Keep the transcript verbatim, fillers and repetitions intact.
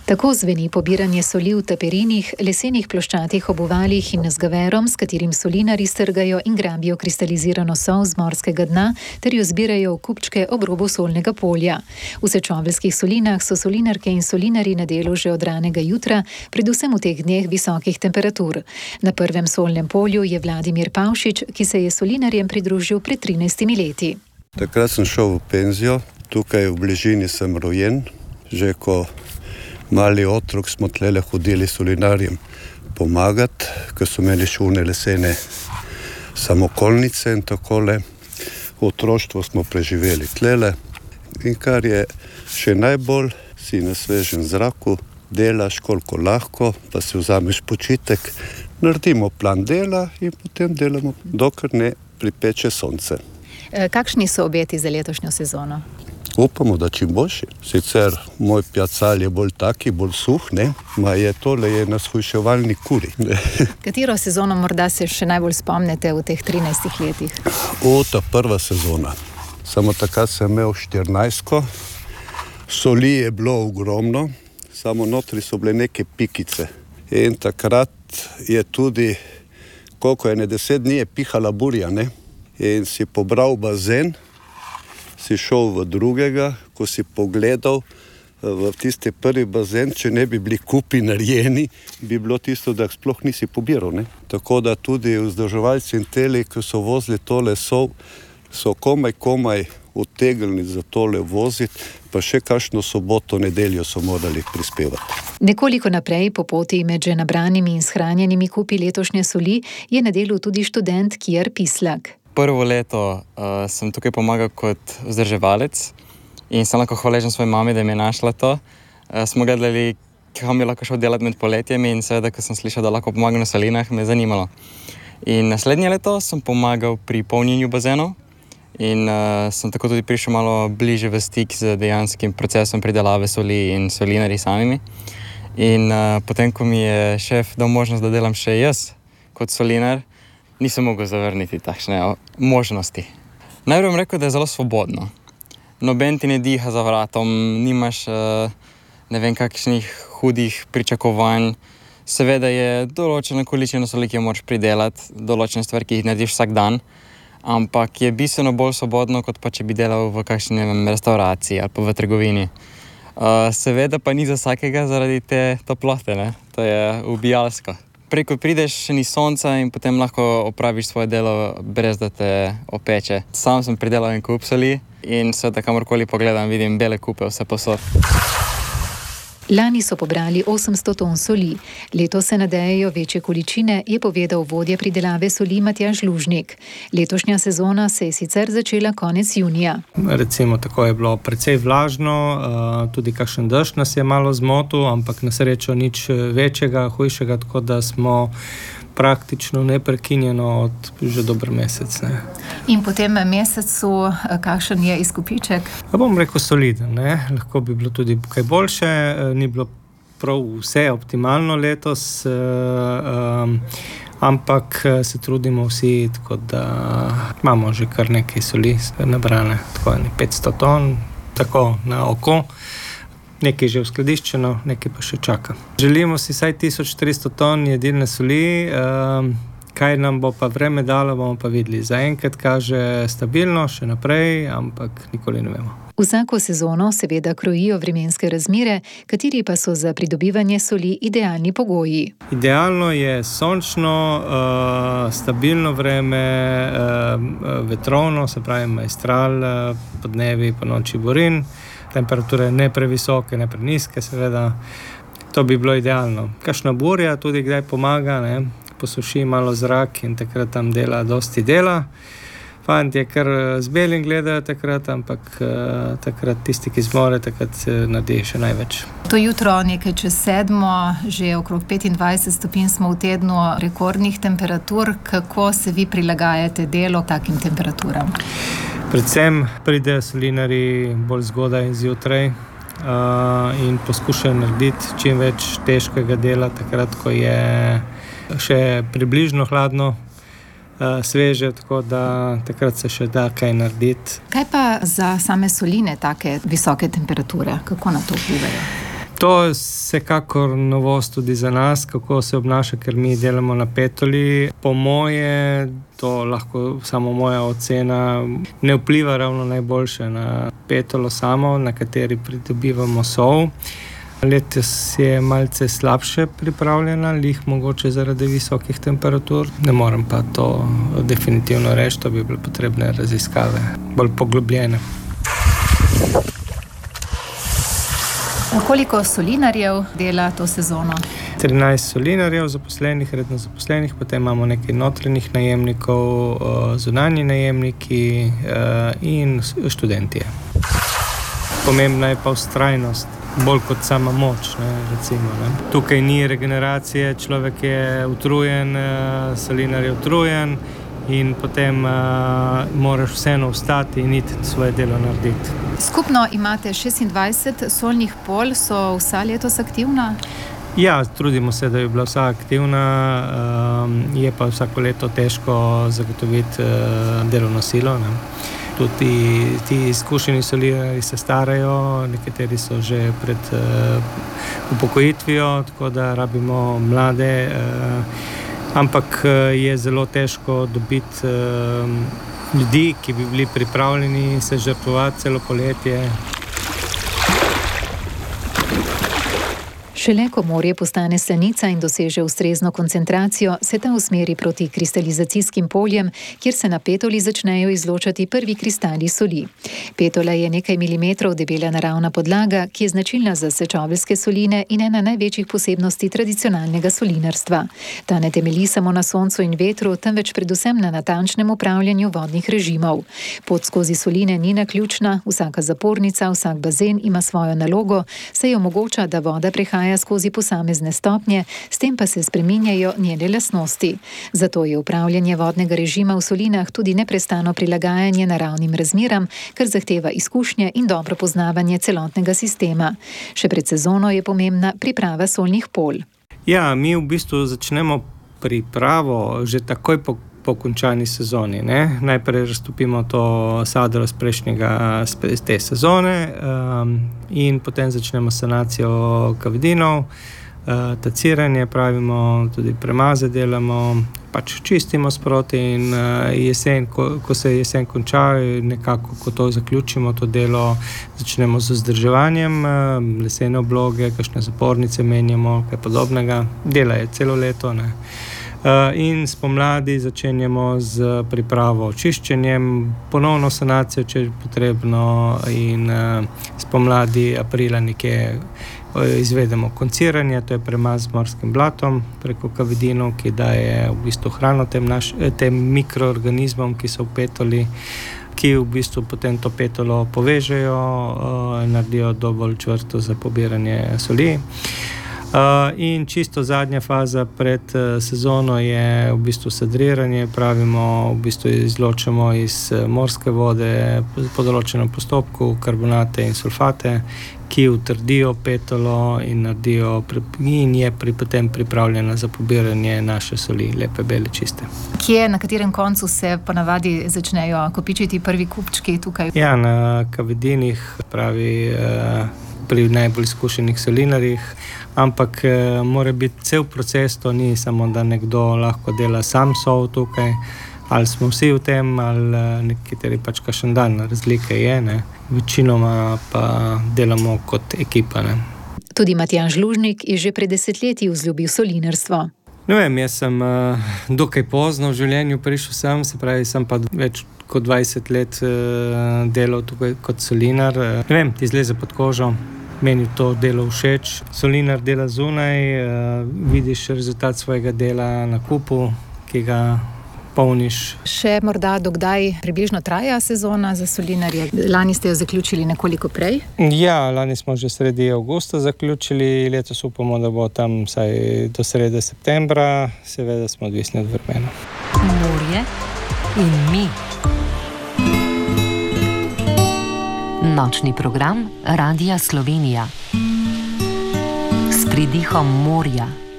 Tako zveni pobiranje soli v taperinih, lesenih ploščatih obuvalih in nazgaverom, s katerim solinarji strgajo in grabijo kristalizirano sol z morskega dna ter jo zbirajo v kupčke ob robu solnega polja. V Sečoveljskih solinah so solinarke in solinarji na delu že od ranega jutra, predvsem v teh dneh visokih temperatur. Na prvem solnem polju je Vladimir Pavšič, ki se je solinarjem pridružil pred trinajstimi leti. Takrat sem šel v penzijo, tukaj v bližini sem rojen, že ko mali otrok smo tlele hodili solinarjem pomagati, ker so imeli šune lesene samokolnice in takole. Otroštvo smo preživeli tlele in kar je še najbolj, si na svežem zraku, delaš koliko lahko, pa si vzameš počitek, naredimo plan dela in potem delamo, dokler ne pripeče sonce. Kakšni so obeti za letošnjo sezono? Upamo, da čim boljši. Sicer moj piacal je bolj taki, bolj suh, ne? Ma je tole je na shujševalni kuri. Ne? Katero sezono morda se še najbolj spomnite v teh trinajstih letih? O, ta prva sezona. Samo takrat sem imel štirinajstko. Soli je bilo ogromno, samo notri so bile neke pikice. In takrat je tudi, koliko je ne deset dni, je pihala burja, ne? In si pobral bazen, si šel v drugega, ko si pogledal v tisti prvi bazen, če ne bi bili kupi narejeni, bi bilo tisto, da sploh nisi pobiral, ne? Tako da tudi vzdrževalci in teli, ki so vozili tole sol, so komaj, komaj utegnili za tole voziti, pa še kakšno soboto, nedeljo so morali prispevati. Nekoliko naprej, po poti med že nabranimi in shranjenimi kupi letošnje soli, je na delu tudi študent Kjer Pislak. Prvo leto uh, sem tukaj pomagal kot vzdrževalec in sem lahko hvaležen svoji mami, da mi je našla to. Uh, smo gledali, kam bi lahko šel delati med poletjem in seveda, ko sem slišal, da lahko pomagam na solinah, me je zanimalo. In naslednje leto sem pomagal pri polnjenju bazenov in uh, sem tako tudi prišel malo bliže v stik z dejanskim procesom pridelave soli in solinarji samimi. In uh, potem, ko mi je šef dal možnost, da delam še jaz kot solinar, nisem mogel zavrniti takšne možnosti. Najprej bom rekel, da je zelo svobodno. Noben ti ne diha za vratom, nimaš ne vem kakšnih hudih pričakovanj. Seveda je določena količina soli, ki jo moraš pridelati, določene stvari, ki jih narediš vsak dan, ampak je bistveno bolj svobodno, kot pa če bi delal v kakšni restavraciji ali pa v trgovini. Seveda pa ni za vsakega zaradi te toplote, ne? To je ubijalsko. Preko prideš, še ni sonca in potem lahko opraviš svoje delo, brez da te opeče. Sam sem pridelal en kup soli in seveda kamorkoli pogledam, vidim bele kupe vse posod. Lani so pobrali osemsto ton soli. Letos se nadejajo večje količine, je povedal vodja pridelave soli Matjaž Lužnik. Letošnja sezona se je sicer začela konec junija. Recimo tako je bilo precej vlažno, tudi kakšen dež nas je malo zmotil, ampak na srečo nič večjega, hujšega, tako da smo praktično neprekinjeno od že dober mesec. Ne. In po tem mesecu, kakšen je izkupiček? Ja, bom rekel soliden, ne. Lahko bi bilo tudi kaj boljše, ni bilo prav vse optimalno letos, um, ampak se trudimo vsi, tako da imamo že kar nekaj soli nabrane, tako petsto ton, tako na oko. Nekaj že uskladiščeno, nekaj pa še čaka. Želimo si vsaj tisoč tristo ton jedilne soli, um, kaj nam bo pa vreme dalo, bomo pa videli. Zaenkrat kaže stabilno, še naprej, ampak nikoli ne vemo. Vsako sezono seveda krojijo vremenske razmere, kateri pa so za pridobivanje soli idealni pogoji. Idealno je sončno, uh, stabilno vreme, uh, vetrovno, se pravi maestral, uh, po dnevi, po noči borin. Temperature ne previsoke, ne preniske, seveda. To bi bilo idealno. Kakšna burja tudi kdaj pomaga, ne? Posuši malo zrak in takrat tam dela dosti dela. Fantje kar z belim gledajo takrat, ampak uh, takrat tisti, ki zmore, takrat naredi še največ. To jutro nekaj čez sedmo, že okrog petindvajset stopinj smo v tednu rekordnih temperatur. Kako se vi prilagajate delo takim temperaturam? Predvsem pridejo solinarji bolj zgodaj zjutraj uh, in poskušajo narediti čim več težkega dela, takrat, ko je še približno hladno, uh, sveže, tako da takrat se še da kaj narediti. Kaj pa za same soline take visoke temperature? Kako na to vplivajo? To je vsekakor novost tudi za nas, kako se obnaša, ker mi delamo na petoli. Po moje, to lahko samo moja ocena, ne vpliva ravno najboljše na petolo samo, na kateri pridobivamo sol. Letos je malce slabše pripravljena, lih mogoče zaradi visokih temperatur. Ne morem pa to definitivno reči, to bi bile potrebne raziskave, bolj poglobljene. Koliko solinarjev dela to sezono? trinajst solinarjev zaposlenih, redno zaposlenih, potem imamo nekaj notranjih najemnikov, zunanji najemniki in študentje. Pomembna je pa vztrajnost, bolj kot sama moč, ne, recimo. Ne. Tukaj ni regeneracije, človek je utrujen, solinar je utrujen in potem uh, moraš vseeno vstati in iti svoje delo narediti. Skupno imate šestindvajset solnih polj, so vsa letos aktivna? Ja, trudimo se, da je bila vsa aktivna, um, je pa vsako leto težko zagotoviti uh, delovno silo. Ne. Tudi ti izkušeni solinarji se starajo, nekateri so že pred uh, upokojitvijo, tako da rabimo mlade, uh, ampak uh, je zelo težko dobiti uh, ljudi, ki bi bili pripravljeni se žrtvovati celo poletje. Šele ko morje postane senica in doseže ustrezno koncentracijo, se ta usmeri proti kristalizacijskim poljem, kjer se na petoli začnejo izločati prvi kristali soli. Petola je nekaj milimetrov debela naravna podlaga, ki je značilna za sečoveljske soline in ena največjih posebnosti tradicionalnega solinarstva. Ta ne temelji samo na soncu in vetru, temveč predvsem na natančnem upravljanju vodnih režimov. Pot skozi soline ni naključna, vsaka zapornica, vsak bazen ima svojo nalogo, saj omogoča, da voda prehaja skozi posamezne stopnje, s tem pa se spreminjajo njene lastnosti. Zato je upravljanje vodnega režima v solinah tudi neprestano prilagajanje naravnim razmeram, kar zahteva izkušnje in dobro poznavanje celotnega sistema. Še pred sezono je pomembna priprava solnih polj. Ja, mi v bistvu začnemo pripravo že takoj po po končani sezoni. Ne? Najprej raztopimo to sadro z prejšnjega z te sezone um, in potem začnemo sanacijo kavedinov, uh, taciranje pravimo, tudi premaze delamo, pač čistimo sproti in uh, jesen, ko, ko se jesen konča, nekako, ko to zaključimo, to delo začnemo z vzdrževanjem, uh, lesene obloge, kakšne zapornice menjamo, kaj podobnega. Dela je celo leto, ne. Uh, in spomladi začenjamo z pripravo očiščenjem, ponovno sanacijo, če je potrebno, in uh, spomladi aprila nekje uh, izvedemo konciranje, to je premaz z morskim blatom preko kavedinov, ki daje v bistvu hrano tem, naš, tem mikroorganizmom, ki so v petoli, ki v bistvu potem to petolo povežejo, uh, naredijo dovolj čvrsto za pobiranje soli. Uh, in čisto zadnja faza pred uh, sezono je v bistvu sadriranje, pravimo, v bistvu izločamo iz uh, morske vode po določenem postopku karbonate in sulfate, ki utrdijo petolo in naredijo in je pri, potem pripravljena za pobiranje naše soli, lepe, bele, čiste. Kje, na katerem koncu se ponavadi začnejo kopičiti prvi kupčki tukaj? Ja, na kavedinih, pravi uh, pri najbolj izkušenih solinarjih, ampak eh, mora biti cel proces, to ni samo, da nekdo lahko dela sam sol tukaj, ali smo vsi v tem, ali nekateri pač kakšen dan, razlike je, ne. Večinoma pa delamo kot ekipa, ne. Tudi Matjaž Lužnik je že pred desetletji vzljubil solinarstvo. Ne vem, jaz sem uh, dokaj pozno v življenju prišel sem, se pravi, sem pa več kot dvajset let uh, delal tukaj kot solinar. Uh, ne vem, ti zleze pod kožo. Meni to delo všeč. Solinar dela zunaj, vidiš rezultat svojega dela na kupu, ki ga polniš. Še morda dokdaj približno traja sezona za solinarje? Lani ste jo zaključili nekoliko prej? Ja, lani smo že sredi avgusta zaključili, letos upamo, da bo tam vsaj do srede septembra, seveda smo odvisni od vremena. Morje in mi. Nočni program Radia Slovenija s pridihom morja.